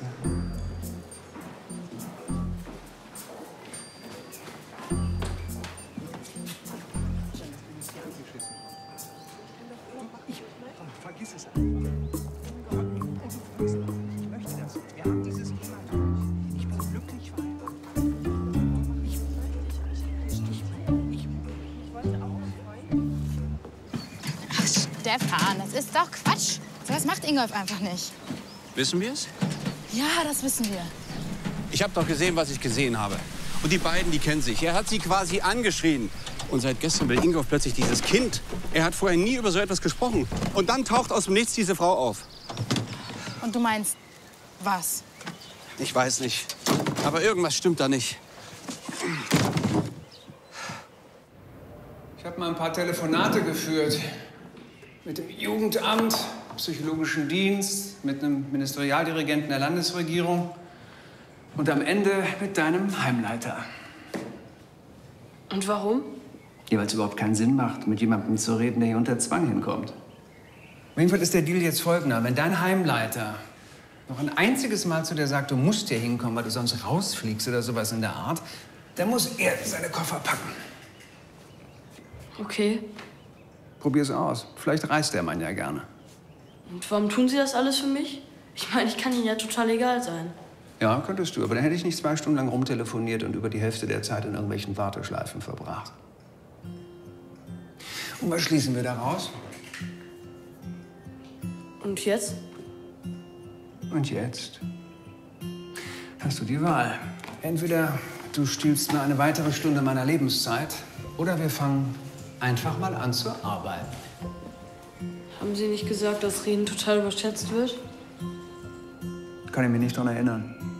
Vergiss es einfach. Ich möchte das. Wir haben dieses Thema durch. Ich bin glücklich weiter. Ich wollte auch. Ach, Stefan, das ist doch Quatsch. So was macht Ingolf einfach nicht. Wissen wir es? Ja, das wissen wir. Ich habe doch gesehen, was ich gesehen habe. Und die beiden, die kennen sich. Er hat sie quasi angeschrien. Und seit gestern will Ingolf plötzlich dieses Kind. Er hat vorher nie über so etwas gesprochen. Und dann taucht aus dem Nichts diese Frau auf. Und du meinst, was? Ich weiß nicht. Aber irgendwas stimmt da nicht. Ich habe mal ein paar Telefonate geführt. Mit dem Jugendamt, Psychologischen Dienst, mit einem Ministerialdirigenten der Landesregierung. Und am Ende mit deinem Heimleiter. Und warum? Ja, weil es überhaupt keinen Sinn macht, mit jemandem zu reden, der hier unter Zwang hinkommt. Auf jeden Fall ist der Deal jetzt folgender. Wenn dein Heimleiter noch ein einziges Mal zu dir sagt, du musst hier hinkommen, weil du sonst rausfliegst oder sowas in der Art, dann muss er seine Koffer packen. Okay. Probier's aus. Vielleicht reist der Mann ja gerne. Und warum tun Sie das alles für mich? Ich meine, ich kann Ihnen ja total egal sein. Ja, könntest du. Aber dann hätte ich nicht 2 Stunden lang rumtelefoniert und über die Hälfte der Zeit in irgendwelchen Warteschleifen verbracht. Und was schließen wir daraus? Und jetzt? Und jetzt hast du die Wahl. Entweder du stiehlst mir eine weitere Stunde meiner Lebenszeit oder wir fangen einfach mal an zu arbeiten. Haben Sie nicht gesagt, dass Reden total überschätzt wird? Kann ich mich nicht daran erinnern.